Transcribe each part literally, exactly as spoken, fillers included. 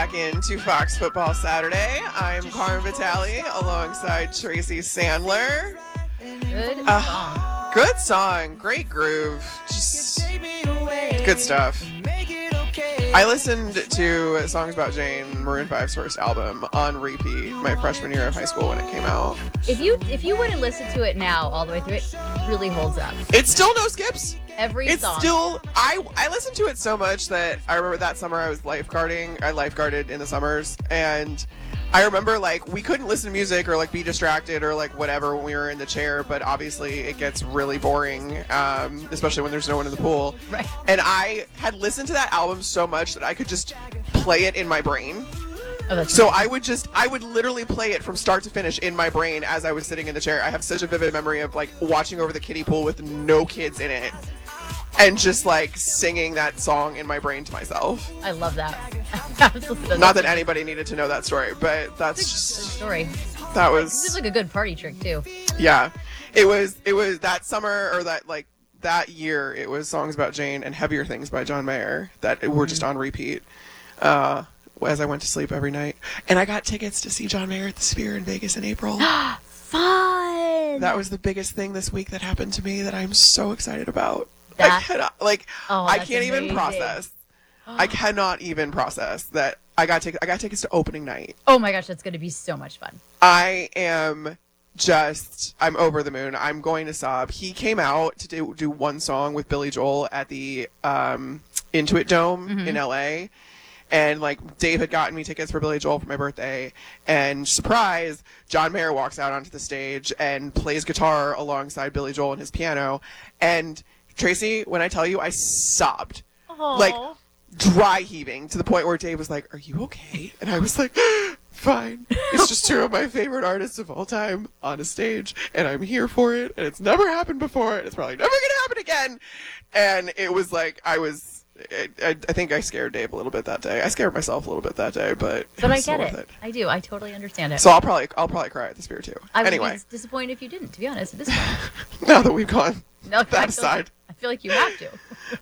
Back into Fox Football Saturday. I'm Carmen Vitale alongside Tracy Sandler. Good uh, song. Good song. Great groove. Just good stuff. I listened to Songs About Jane, Maroon five's first album, on repeat my freshman year of high school when it came out. If you if you wouldn't listen to it now all the way through, it really holds up. It's still no skips. Every It's song. still, I I listened to it so much that I remember that summer I was lifeguarding. I lifeguarded in the summers, and I remember like we couldn't listen to music or like be distracted or like whatever when we were in the chair, but obviously it gets really boring, um, especially when there's no one in the pool. Right. And I had listened to that album so much that I could just play it in my brain. Oh, that's So amazing. I would just, I would literally play it from start to finish in my brain as I was sitting in the chair. I have such a vivid memory of like watching over the kiddie pool with no kids in it and just like singing that song in my brain to myself. I love that. Absolutely. Not that anybody needed to know that story, but that's It's a just, good story. that This is was, like a good party trick too. yeah. It was, it was that summer or that like, that year, it was Songs About Jane and Heavier Things by John Mayer that were just on repeat. Uh, as I went to sleep every night. And I got tickets to see John Mayer at the Sphere in Vegas in April. Fun. That was the biggest thing this week that happened to me that I'm so excited about. I That- cannot, like, Oh, I that's can't even amazing. process. I cannot even process that I got tickets. I got tickets to opening night. Oh my gosh, that's going to be so much fun. I am just, I'm over the moon. I'm going to sob. He came out to do, do one song with Billy Joel at the um, Intuit Dome Mm-hmm. in L A. And like Dave had gotten me tickets for Billy Joel for my birthday, and surprise, John Mayer walks out onto the stage and plays guitar alongside Billy Joel and his piano. And Tracy, when I tell you, I sobbed, Aw. like dry heaving to the point where Dave was like, "Are you okay?" And I was like, "Fine. It's just two of my favorite artists of all time on a stage, and I'm here for it. And it's never happened before, and it's probably never gonna happen again." And it was like I was. I, I, I think I scared Dave a little bit that day. I scared myself a little bit that day, but it But was I so get worth it. I do. I totally understand it. So I'll probably I'll probably cry at the Sphere too. I would Anyway, be disappointed if you didn't, to be honest, at this point. now that we've gone No, I that feel like- aside, I feel like you have to.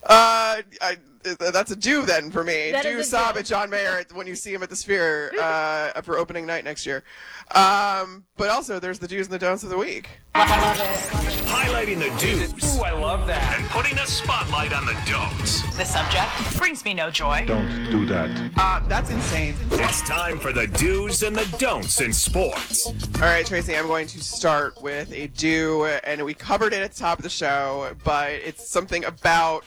uh, I, that's a do then for me. That Do is a sob do. at John Mayer when you see him at the Sphere uh, for opening night next year. Um, but also there's the do's and the don'ts of the week. Highlighting the do's Ooh, I love that. and putting a spotlight on the don'ts. The subject brings me no joy. Don't do that. Uh, that's insane. It's time for the do's and the don'ts in sports. All right, Tracy, I'm going to start with a do, and we covered it at the top of the show, but it's something about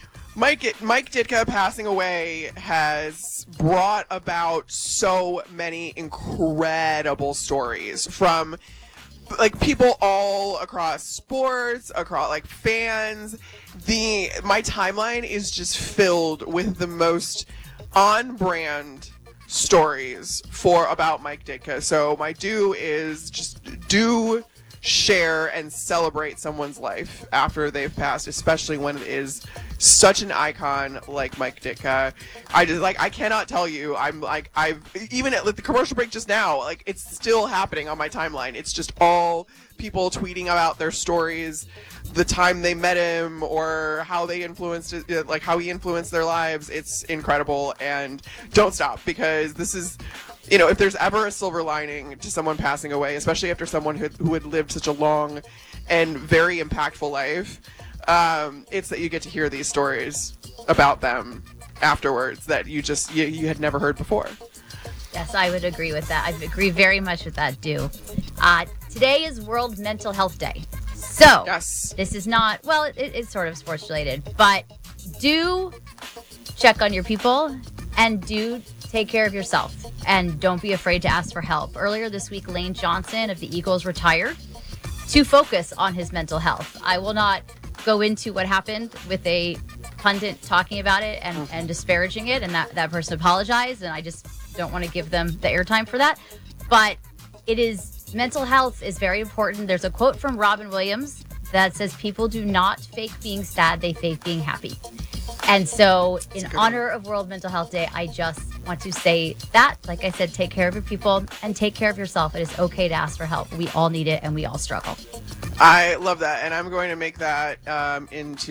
Mike Mike Ditka passing away has brought about so many incredible stories from like people all across sports, across like fans. The my timeline is just filled with the most on-brand stories for about Mike Ditka. So my do is just do share and celebrate someone's life after they've passed, especially when it is such an icon like Mike Ditka. I just like I cannot tell you. I'm like I've even at the commercial break just now, like it's still happening on my timeline. It's just all people tweeting about their stories, the time they met him or how they influenced it, like how he influenced their lives. It's incredible, and don't stop, because this is, you know, if there's ever a silver lining to someone passing away, especially after someone who, who had lived such a long and very impactful life, um, it's that you get to hear these stories about them afterwards that you just you, you had never heard before. Yes, I would agree with that. I agree very much with that, do. Uh, today is World Mental Health Day. So, Yes. this is not, well, it, it's sort of sports related, but do check on your people and do take care of yourself. And don't be afraid to ask for help. Earlier this week, Lane Johnson of the Eagles retired to focus on his mental health. I will not go into what happened with a pundit talking about it and, and disparaging it, and that, that person apologized, and I just don't want to give them the airtime for that. But it is, mental health is very important. There's a quote from Robin Williams that says, people do not fake being sad, they fake being happy. And so in honor of World Mental Health Day, I just want to say that, like I said, take care of your people and take care of yourself. It is okay to ask for help. We all need it and we all struggle. I love that, and I'm going to make that um, into